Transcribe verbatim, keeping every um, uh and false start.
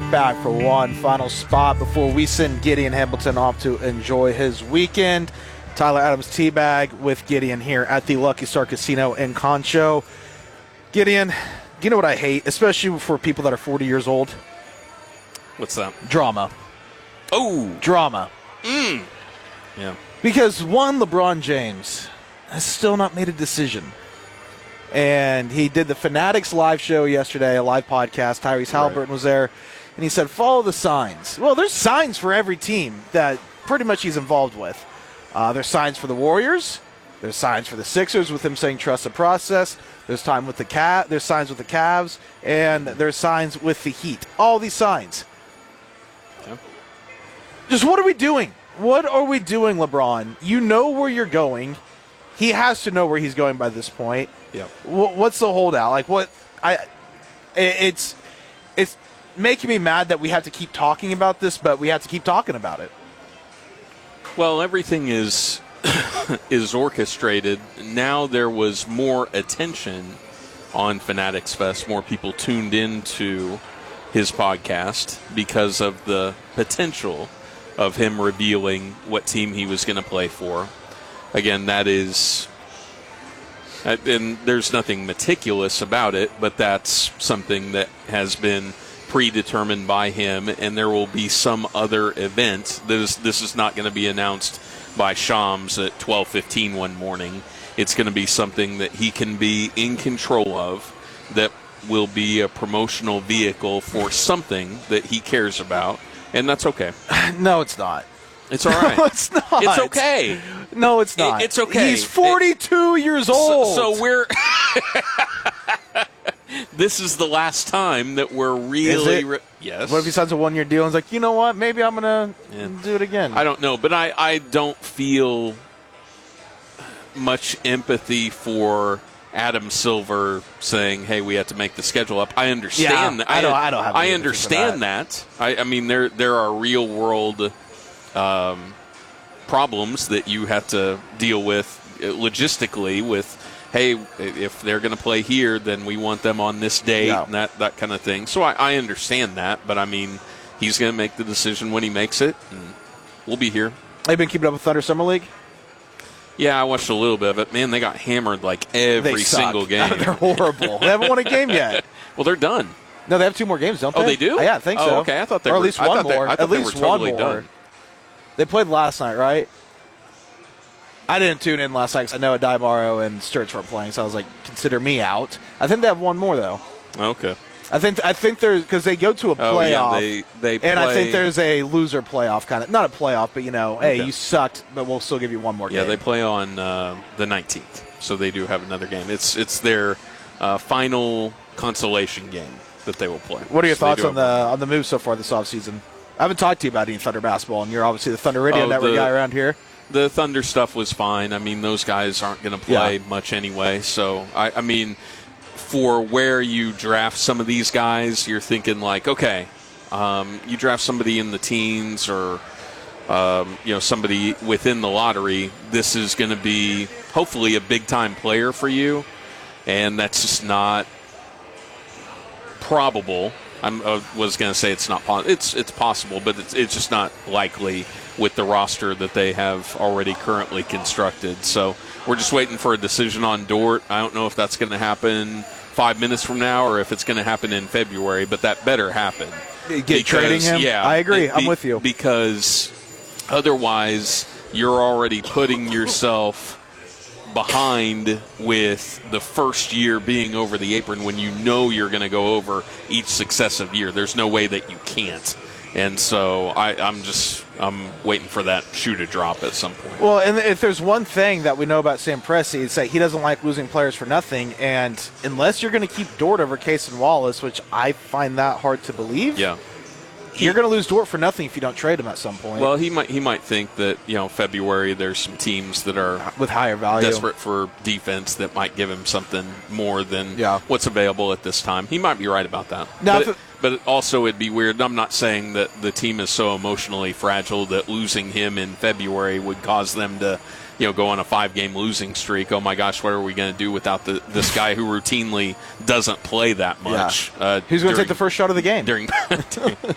back for one final spot before we send Gideon Hamilton off to enjoy his weekend. Tyler Adams Teabag with Gideon here at the Lucky Star Casino in Concho. Gideon, you know what I hate, especially for people that are forty years old? What's that? Drama. Oh. Drama. Mm. Yeah. Because one, LeBron James has still not made a decision. And he did the Fanatics live show yesterday, a live podcast. Tyrese Halliburton right. was there. And he said, follow the signs. Well, there's signs for every team that pretty much he's involved with. Uh, there's signs for the Warriors. There's signs for the Sixers with him saying trust the process. There's time with the Cav- There's signs with the Cavs. And there's signs with the Heat. All these signs. Okay. Just what are we doing? What are we doing, LeBron? You know where you're going. He has to know where he's going by this point. Yep. What's the holdout? Like what? I. It's it's making me mad that we have to keep talking about this, but we have to keep talking about it. Well, everything is is orchestrated. Now there was more attention on Fanatics Fest. More people tuned into his podcast because of the potential of him revealing what team he was going to play for. Again, that is. And there's nothing meticulous about it, but that's something that has been predetermined by him, and there will be some other event. This, this is not going to be announced by Shams at twelve fifteen one morning. It's going to be something that he can be in control of, that will be a promotional vehicle for something that he cares about, and that's okay. No, it's not. It's all right. No, it's not. It's okay. No, it's not. It, it's okay. He's forty-two it, years old. So, so we're... This is the last time that we're really... Re- yes. What if he signs a one-year deal and is like, you know what, maybe I'm going to yeah. do it again? I don't know, but I, I don't feel much empathy for Adam Silver saying, hey, we have to make the schedule up. I understand yeah, that. I don't, I don't have I understand that. that. I, I mean, there there are real-world... Um, problems that you have to deal with logistically with, hey, if they're going to play here, then we want them on this date yeah. and that, that kind of thing. So I, I understand that, but I mean, he's going to make the decision when he makes it, and we'll be here. Have you been keeping up with Thunder Summer League? Yeah, I watched a little bit of it. Man, they got hammered like every single game. They're horrible. They haven't won a game yet. Well, they're done. No, they have two more games, don't they? Oh, they do? Yeah, I think so. Oh, okay, I thought they or were. at least I one thought they, more. I thought at they least were totally one more. Done. They played last night, right? I didn't tune in last night because I know Adibaro and Sturts weren't playing, so I was like, consider me out. I think they have one more, though. Okay. I think I think there's because they go to a playoff, oh, yeah, they, they play. And I think there's a loser playoff kind of, not a playoff, but, you know, okay. hey, you sucked, but we'll still give you one more yeah, game. Yeah, they play on uh, the nineteenth, so they do have another game. It's it's their uh, final consolation game that they will play. What are your so thoughts on the on the move so far this offseason? I haven't talked to you about any Thunder basketball, and you're obviously the Thunder Radio oh, Network the, guy around here. The Thunder stuff was fine. I mean, those guys aren't going to play yeah. much anyway. So, I, I mean, for where you draft some of these guys, you're thinking like, okay, um, you draft somebody in the teens or, um, you know, somebody within the lottery, this is going to be hopefully a big-time player for you, and that's just not probable. I'm, I was going to say it's not possible. It's it's possible, but it's it's just not likely with the roster that they have already currently constructed. So we're just waiting for a decision on Dort. I don't know if that's going to happen five minutes from now or if it's going to happen in February, but that better happen. Get because, trading him? Yeah, I agree. be, I'm with you. Because otherwise you're already putting yourself behind with the first year being over the apron when you know you're going to go over each successive year. There's no way that you can't. And so I, I'm just I'm waiting for that shoe to drop at some point. Well, and if there's one thing that we know about Sam Presti, it's that he doesn't like losing players for nothing. And unless you're going to keep Dort over Case and Wallace, which I find that hard to believe, yeah, you're going to lose Dort for nothing if you don't trade him at some point. Well, he might he might think that, you know, February there's some teams that are with higher value, desperate for defense that might give him something more than yeah. what's available at this time. He might be right about that. Now, but, it, but also it'd be weird. I'm not saying that the team is so emotionally fragile that losing him in February would cause them to, you know, go on a five-game losing streak. Oh, my gosh, what are we going to do without the, this guy who routinely doesn't play that much? Yeah. Uh, Who's going to take the first shot of the game? During,